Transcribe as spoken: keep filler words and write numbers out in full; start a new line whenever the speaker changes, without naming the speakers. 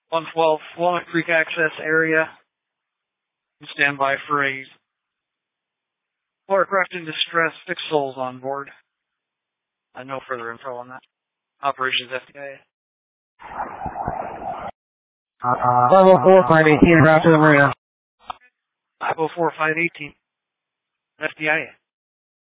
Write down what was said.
one twelve, Walnut Creek access area. Stand by for a watercraft in distress, six souls on board. Uh, no further info on that. Operations F D I A.
Uh, five oh four, five eighteen, route to the marina.
five oh four, five eighteen. F D I A.